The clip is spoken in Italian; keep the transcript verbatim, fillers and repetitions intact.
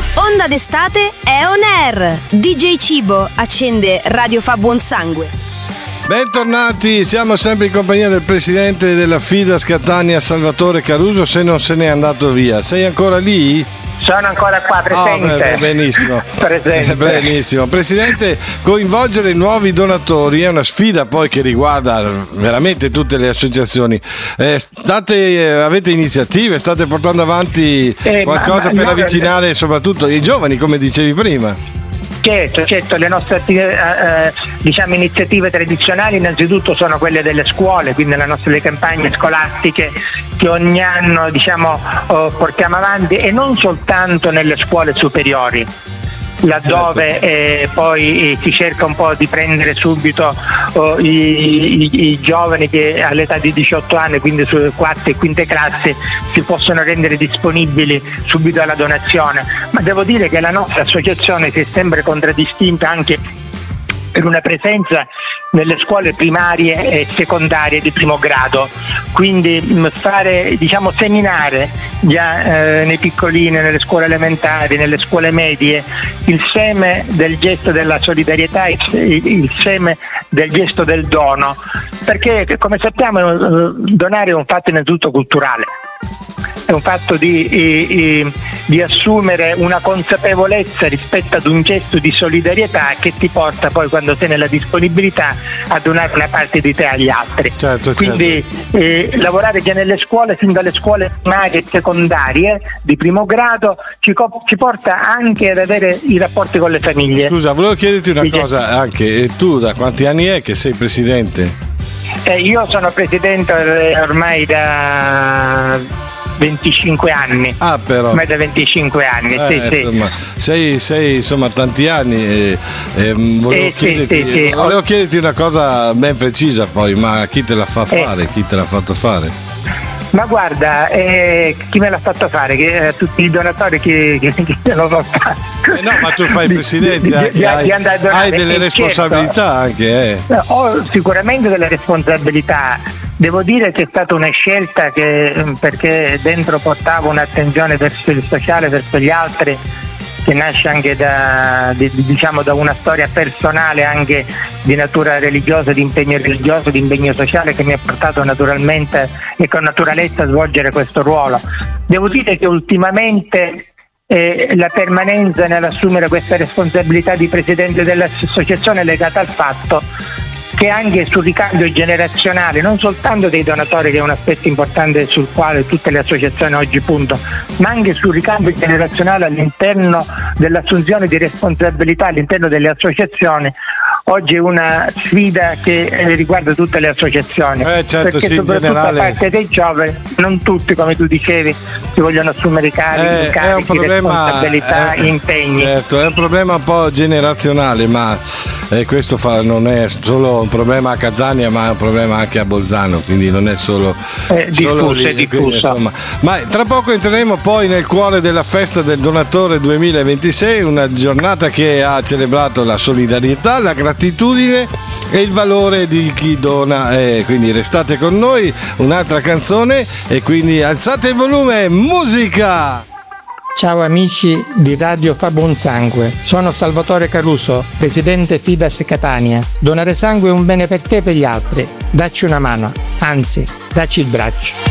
Onda d'estate è on air. D J Cibo accende Radio Fa Buon Sangue. Bentornati, siamo sempre in compagnia del presidente della Fidas Catania, Salvatore Caruso, se non se n'è andato via. Sei ancora lì? Sono ancora qua presente. Oh, beh, benissimo. presente. Benissimo. Presidente, coinvolgere nuovi donatori è una sfida poi che riguarda veramente tutte le associazioni. Eh, state, eh, avete iniziative, state portando avanti eh, qualcosa ma, ma, per no, avvicinare soprattutto i giovani, come dicevi prima? Certo, certo, le nostre eh, diciamo, iniziative tradizionali innanzitutto sono quelle delle scuole, quindi le nostre campagne scolastiche che ogni anno diciamo, oh, portiamo avanti, e non soltanto nelle scuole superiori, laddove eh, poi eh, si cerca un po' di prendere subito oh, i, i, i giovani che all'età di diciotto anni, quindi sulle quarte e quinte classi, si possono rendere disponibili subito alla donazione. Ma devo dire che la nostra associazione si è sempre contraddistinta anche per una presenza nelle scuole primarie e secondarie di primo grado, quindi mh, fare diciamo seminare già eh, nei piccolini, nelle scuole elementari, nelle scuole medie, il seme del gesto della solidarietà, il, il seme del gesto del dono, perché come sappiamo eh, donare è un fatto innanzitutto culturale, è un fatto di, di, di assumere una consapevolezza rispetto ad un gesto di solidarietà che ti porta poi, quando sei nella disponibilità, a donare una parte di te agli altri. Certo, quindi certo. Eh, lavorare già nelle scuole, fin dalle scuole primarie e secondarie di primo grado, ci, co- ci porta anche ad avere i rapporti con le famiglie. Scusa, volevo chiederti una sì, cosa anche, e tu da quanti anni è che sei presidente? Eh, io sono presidente ormai da venticinque anni. Ah, però. Ormai da venticinque anni, eh, sì, sì. Insomma, sei, sei insomma tanti anni e, e volevo, eh, chiederti, sì, sì, sì. volevo chiederti una cosa ben precisa poi, ma chi te la fa fare? Eh. Chi te l'ha fatto fare? Ma guarda, eh, chi me l'ha fatto fare? Che, eh, tutti i donatori che, che, che te lo so fare. Eh no, ma tu fai il presidente, di, anche, di, hai, di andare a donare. hai delle eh, responsabilità, certo. Anche eh. Ho sicuramente delle responsabilità. Devo dire che è stata una scelta che, perché dentro portavo un'attenzione verso il sociale, verso gli altri, che nasce anche da, di, diciamo, da una storia personale anche di natura religiosa, di impegno religioso, di impegno sociale, che mi ha portato naturalmente e con naturalezza a svolgere questo ruolo. Devo dire che ultimamente eh, la permanenza nell'assumere questa responsabilità di presidente dell'associazione è legata al fatto che anche sul ricambio generazionale, non soltanto dei donatori, che è un aspetto importante sul quale tutte le associazioni oggi puntano, ma anche sul ricambio generazionale all'interno dell'assunzione di responsabilità all'interno delle associazioni, oggi è una sfida che riguarda tutte le associazioni, eh, certo, perché sì, soprattutto generale... da parte dei giovani, non tutti, come tu dicevi, si vogliono assumere carichi, eh, carichi responsabilità, è, impegni. Certo, è un problema un po' generazionale, ma eh, questo fa, non è solo un problema a Catania, ma è un problema anche a Bolzano, quindi non è solo, eh, solo diffuso, lì, è diffuso. Quindi, insomma, ma tra poco entreremo poi nel cuore della festa del donatore duemilaventisei, una giornata che ha celebrato la solidarietà, la gratitudine e il valore di chi dona, eh, quindi restate con noi, un'altra canzone e quindi alzate il volume, musica! Ciao amici di Radio Fa Buon Sangue, sono Salvatore Caruso, presidente Fidas Catania. Donare sangue è un bene per te e per gli altri. Dacci una mano, anzi, dacci il braccio.